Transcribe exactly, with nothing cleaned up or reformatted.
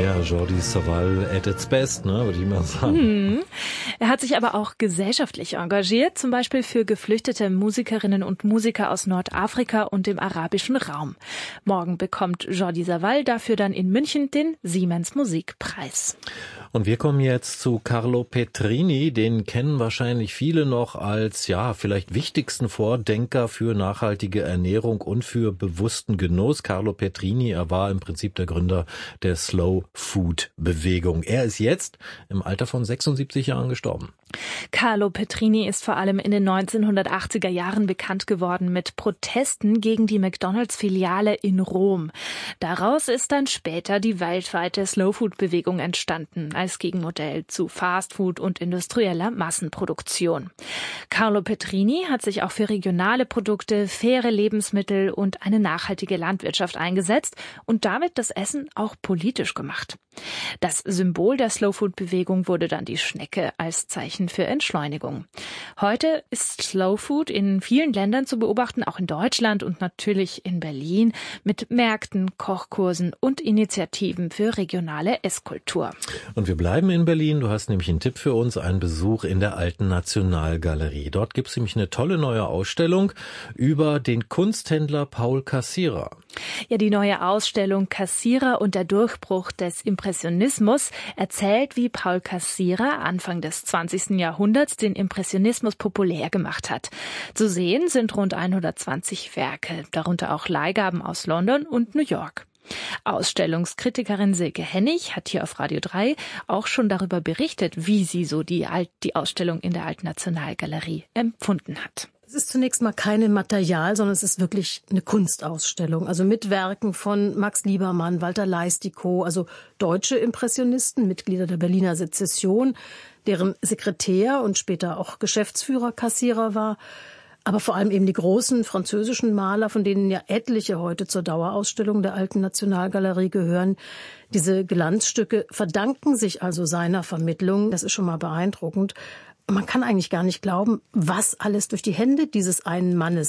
Ja, Jordi Savall at its best, ne, würde ich mal sagen. Hm. Er hat sich aber auch gesellschaftlich engagiert, zum Beispiel für geflüchtete Musikerinnen und Musiker aus Nordafrika und dem arabischen Raum. Morgen bekommt Jordi Savall dafür dann in München den Siemens Musikpreis. Und wir kommen jetzt zu Carlo Petrini, den kennen wahrscheinlich viele noch als, ja, vielleicht wichtigsten Vordenker für nachhaltige Ernährung und für bewussten Genuss. Carlo Petrini, er war im Prinzip der Gründer der Slow Food Bewegung. Er ist jetzt im Alter von sechsundsiebzig Jahren gestorben. Carlo Petrini ist vor allem in den neunzehnhundertachtziger Jahren bekannt geworden mit Protesten gegen die McDonalds-Filiale in Rom. Daraus ist dann später die weltweite Slow-Food-Bewegung entstanden, als Gegenmodell zu Fastfood und industrieller Massenproduktion. Carlo Petrini hat sich auch für regionale Produkte, faire Lebensmittel und eine nachhaltige Landwirtschaft eingesetzt und damit das Essen auch politisch gemacht. Das Symbol der Slow-Food-Bewegung wurde dann die Schnecke als Zeichen für Entschleunigung. Heute ist Slow Food in vielen Ländern zu beobachten, auch in Deutschland und natürlich in Berlin, mit Märkten, Kochkursen und Initiativen für regionale Esskultur. Und wir bleiben in Berlin. Du hast nämlich einen Tipp für uns, einen Besuch in der Alten Nationalgalerie. Dort gibt es nämlich eine tolle neue Ausstellung über den Kunsthändler Paul Cassirer. Ja, die neue Ausstellung Cassirer und der Durchbruch des Impressionismus erzählt, wie Paul Cassirer Anfang des zwanzigsten Jahrhunderts den Impressionismus populär gemacht hat. Zu sehen sind rund hundertzwanzig Werke, darunter auch Leihgaben aus London und New York. Ausstellungskritikerin Silke Hennig hat hier auf Radio drei auch schon darüber berichtet, wie sie so die, Alt- die Ausstellung in der Alten Nationalgalerie empfunden hat. Es ist zunächst mal keine Material, sondern es ist wirklich eine Kunstausstellung. Also mit Werken von Max Liebermann, Walter Leistikow, also deutsche Impressionisten, Mitglieder der Berliner Sezession, deren Sekretär und später auch Geschäftsführer Cassirer war. Aber vor allem eben die großen französischen Maler, von denen ja etliche heute zur Dauerausstellung der Alten Nationalgalerie gehören. Diese Glanzstücke verdanken sich also seiner Vermittlung. Das ist schon mal beeindruckend. Man kann eigentlich gar nicht glauben, was alles durch die Hände dieses einen Mannes